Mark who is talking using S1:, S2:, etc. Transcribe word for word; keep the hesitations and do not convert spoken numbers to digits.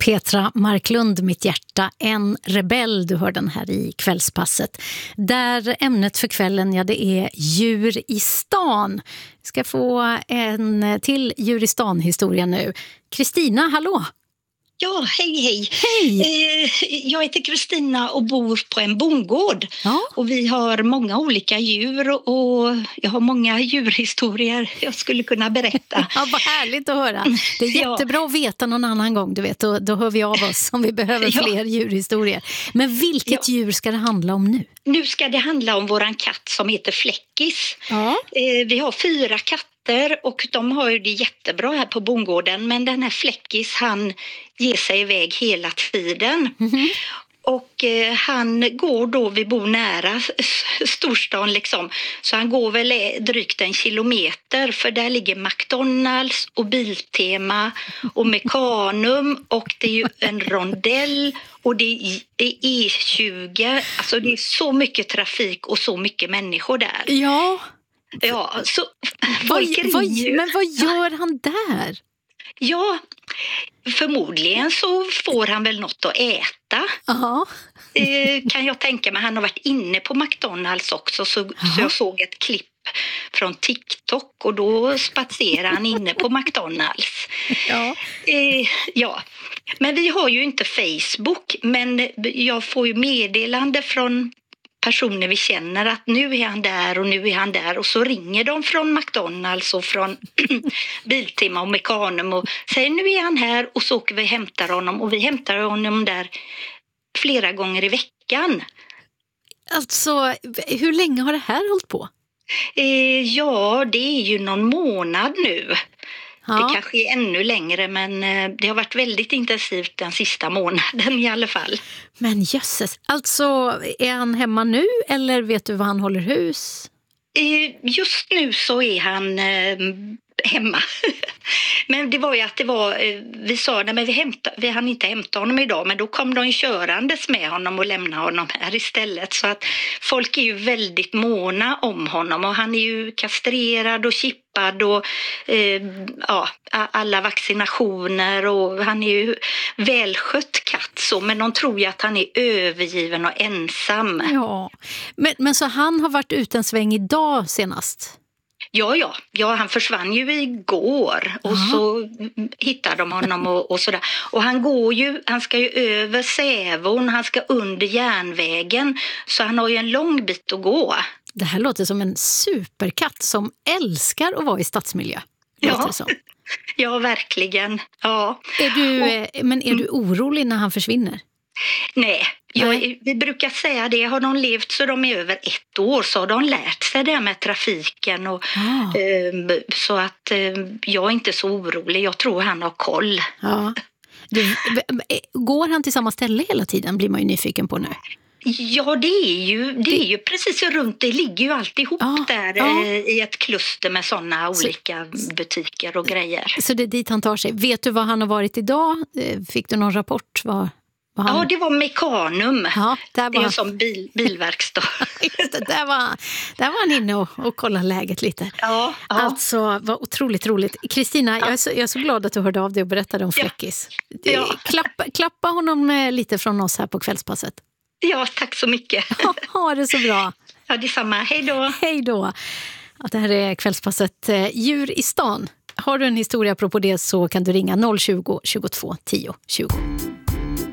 S1: Petra Marklund, Mitt hjärta, en rebell. Du hör den här i Kvällspasset. Där ämnet för kvällen, ja, det är djur i stan. Vi ska få en till djur i stan-historia nu. Kristina, hallå!
S2: Ja, hej hej.
S1: Hej!
S2: Eh, jag heter Kristina och bor på en bondgård.
S1: Ja.
S2: Och vi har många olika djur och jag har många djurhistorier jag skulle kunna berätta.
S1: Ja, vad härligt att höra. Det är jättebra ja. att veta någon annan gång, du vet. Då, då hör vi av oss om vi behöver fler ja. djurhistorier. Men vilket ja. djur ska det handla om nu? Nu
S2: ska det handla om våran katt som heter Fläckis.
S1: Ja.
S2: Eh, vi har fyra katter. Och de har ju det jättebra här på bondgården. Men den här Fläckis, han ger sig iväg hela tiden. Mm-hmm. Och eh, han går då, vi bor nära storstan liksom. Så han går väl drygt en kilometer. För där ligger McDonalds och Biltema och Mekanum. Och det är ju en rondell. Och det är, det är E tjugo. Alltså det är så mycket trafik och så mycket människor där.
S1: Ja.
S2: Ja, så
S1: vad, vad, men vad gör han där?
S2: Ja, förmodligen så får han väl något att äta.
S1: Aha.
S2: Eh, kan jag tänka mig. Han har varit inne på McDonalds också, så, så jag såg ett klipp från TikTok och då spatserar han inne på McDonalds.
S1: Ja.
S2: Eh, ja, men vi har ju inte Facebook, men jag får ju meddelande från personer vi känner att nu är han där och nu är han där, och så ringer de från McDonalds och från Biltema och Mekanum och säger nu är han här, och så åker vi och hämtar honom, och vi hämtar honom där flera gånger i veckan.
S1: Alltså, hur länge har det här hållit på?
S2: Eh, ja, det är ju någon månad nu.
S1: Ja.
S2: Det kanske är ännu längre, men det har varit väldigt intensivt den sista månaden i alla fall.
S1: Men jösses, alltså är han hemma nu eller vet du vad han håller hus?
S2: Just nu så är han eh, hemma. Men det var ju att det var, vi sa nej, men vi, hämta, vi hann inte hämta honom idag, men då kom de körandes med honom och lämnade honom här istället. Så att folk är ju väldigt måna om honom, och han är ju kastrerad och chippad och eh, ja, alla vaccinationer, och han är ju välskött katt så, men de tror ju att han är övergiven och ensam.
S1: Ja, men, men så han har varit ute en sväng idag senast?
S2: Ja, ja, ja, han försvann ju igår och Aha. så hittade de honom och, och sådär. Och han går ju, han ska ju över Sävon, han ska under järnvägen, så han har ju en lång bit att gå.
S1: Det här låter som en superkatt som älskar att vara i stadsmiljö.
S2: Ja, ja, verkligen. Ja.
S1: Är du, och, men är du orolig när han försvinner?
S2: Nej, jag, vi brukar säga det. Har de levt så de är över ett år, så har de lärt sig det med trafiken. Och,
S1: ah.
S2: eh, så att eh, jag är inte så orolig. Jag tror han har koll.
S1: Ja. Du, går han till samma ställe hela tiden, blir man ju nyfiken på nu.
S2: Ja, det är ju, det är ju precis runt. Det ligger ju alltihop ah, där ah. i ett kluster med sådana olika så, butiker och grejer.
S1: Så det är dit han tar sig. Vet du vad han har varit idag? Fick du någon rapport? Vad, vad han...
S2: Ja, det var Mekanum.
S1: Ja, där var...
S2: Det är en sån bil, bilverkstad.
S1: Just det, där var, där var han inne och, och kollade läget lite.
S2: Ja, ja.
S1: Alltså, vad otroligt roligt. Kristina, ja. jag, är så, jag är så glad att du hörde av dig och berättade om Fläckis. Ja. Ja. Klappa, klappa honom lite från oss här på Kvällspasset.
S2: Ja, tack så mycket.
S1: Ha det så bra.
S2: Ja, detsamma. Hej då.
S1: Hej då. Ja, det här är Kvällspasset Djur i stan. Har du en historia apropå det så kan du ringa noll tjugo, tjugotvå, tio, tjugo.